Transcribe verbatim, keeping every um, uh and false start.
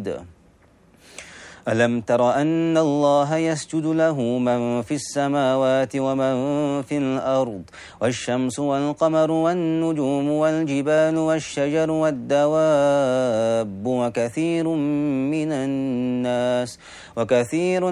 حميد. ألم تر أن الله يسجد له من في السماوات ومن في الأرض والشمس والقمر والنجوم والجبال والشجر والدواب وكثير من الناس وكثير